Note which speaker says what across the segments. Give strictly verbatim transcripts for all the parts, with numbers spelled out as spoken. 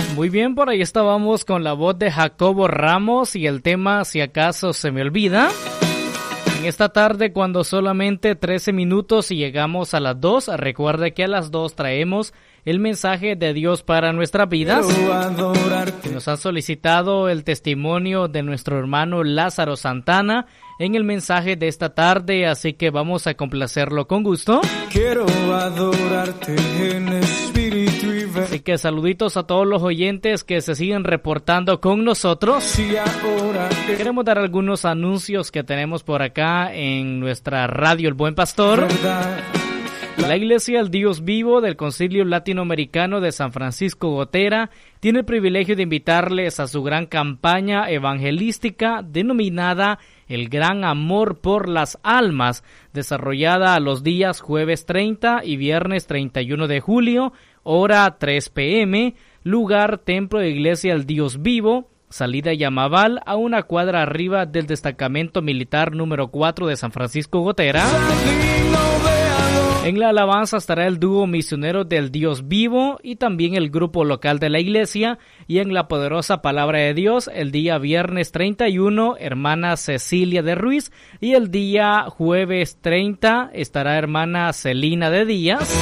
Speaker 1: Muy bien, por ahí estábamos con la voz de Jacobo Ramos y el tema Si acaso se me olvida. En esta tarde, cuando solamente trece minutos y llegamos a las dos, recuerde que a las dos traemos el mensaje de Dios para nuestras vidas. Nos han solicitado el testimonio de nuestro hermano Lázaro Santana en el mensaje de esta tarde, así que vamos a complacerlo con gusto.
Speaker 2: Quiero adorarte en espíritu y verdad.
Speaker 1: Así que saluditos a todos los oyentes que se siguen reportando con nosotros.
Speaker 2: Si ahora te
Speaker 1: Queremos dar algunos anuncios que tenemos por acá en nuestra radio El Buen Pastor.
Speaker 2: verdad,
Speaker 1: La Iglesia El Dios Vivo del Concilio Latinoamericano de San Francisco Gotera tiene el privilegio de invitarles a su gran campaña evangelística denominada El Gran Amor por las Almas, desarrollada a los días jueves treinta y viernes treinta y uno de julio, hora tres pe eme, lugar Templo de Iglesia El Dios Vivo, salida Yamaval, a una cuadra arriba del destacamento militar número cuatro de San Francisco Gotera. En la alabanza estará el dúo Misioneros del Dios Vivo y también el grupo local de la iglesia, y en la poderosa palabra de Dios el día viernes treinta y uno hermana Cecilia de Ruiz, y el día jueves treinta estará hermana Celina de Díaz.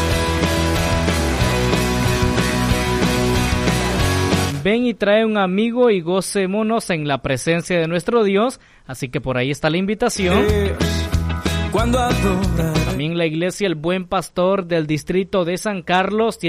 Speaker 1: Ven y trae un amigo y gocémonos en la presencia de nuestro Dios, así que por ahí está la invitación.
Speaker 2: cuando adorar
Speaker 1: También la iglesia El Buen Pastor del distrito de San Carlos tiene